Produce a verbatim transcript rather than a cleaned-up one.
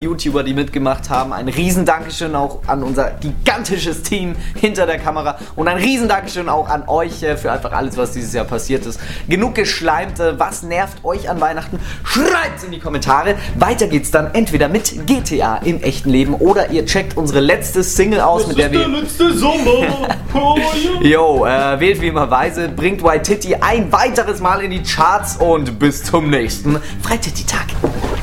YouTuber, die mitgemacht haben. Ein riesen Dankeschön auch an unser gigantisches Team hinter der Kamera und ein riesen Dankeschön auch an euch äh, für einfach alles, was dieses Jahr passiert ist. Genug geschleimt, äh, was nervt euch an Weihnachten? Schreibt's in die Kommentare. Weiter geht's dann entweder mit G T A im echten Leben oder ihr checkt unsere letzte Single aus, das mit der ist wir... der letzte Sommer. Oh, yeah. Yo, äh, wählt wie immer weise, bringt White Titty ein weiteres Mal in die Charts und bis zum nächsten Freititty-Tag.